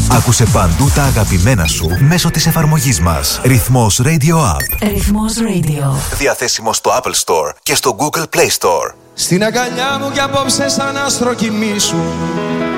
Άκουσε παντού τα αγαπημένα σου μέσω της εφαρμογής μας. Ρυθμός Radio App. Ρυθμός Radio. Διαθέσιμο στο Apple Store και στο Google Play Store. Στην αγκαλιά μου κι απόψε σαν άστρο κοιμήσου.